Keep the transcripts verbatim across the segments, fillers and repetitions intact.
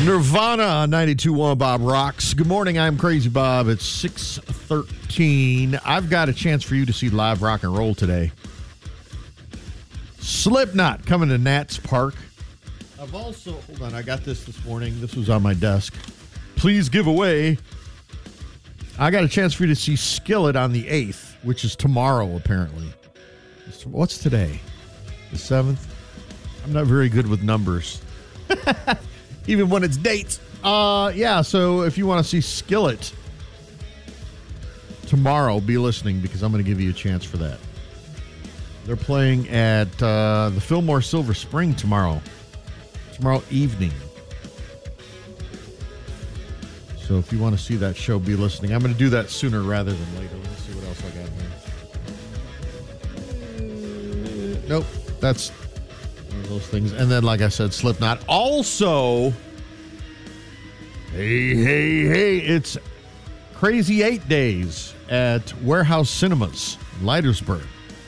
Nirvana on ninety-two point one Bob Rocks. Good morning, I'm Crazy Bob. It's six thirteen. I've got a chance for you to see live rock and roll today. Slipknot coming to Nats Park. I've also, hold on, I got this this morning. This was on my desk. Please give away. I got a chance for you to see Skillet on the eighth, which is tomorrow, apparently. What's today? The seventh? I'm not very good with numbers. Even when it's dates. Uh, yeah, so if you want to see Skillet tomorrow, be listening because I'm going to give you a chance for that. They're playing at uh, the Fillmore Silver Spring tomorrow. Tomorrow evening. So if you want to see that show, be listening. I'm going to do that sooner rather than later. Let me see what else I got here. Uh, nope, that's one of those things. And then, like I said, Slipknot. Also, hey, hey, hey, it's Crazy Eight Days at Warehouse Cinemas in Leitersburg,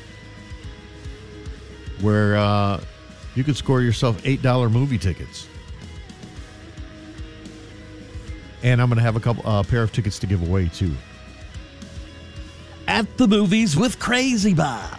where uh, you could score yourself eight dollars movie tickets. And I'm going to have a couple uh, pair of tickets to give away, too. At the movies with Crazy Bob.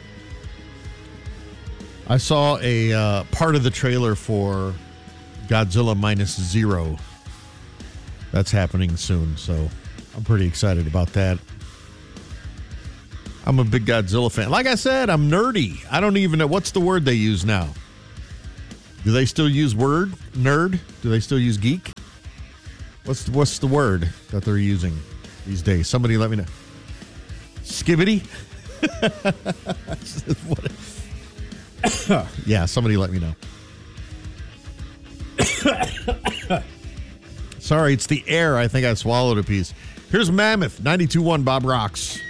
I saw a uh, part of the trailer for Godzilla Minus Zero. That's happening soon, so I'm pretty excited about that. I'm a big Godzilla fan. Like I said, I'm nerdy. I don't even know. What's the word they use now? Do they still use word? Nerd? Do they still use geek? What's the, what's the word that they're using these days? Somebody let me know. Skibbity? Yeah, somebody let me know. Sorry, it's the air. I think I swallowed a piece. Here's Mammoth, ninety-two point one Bob Rocks.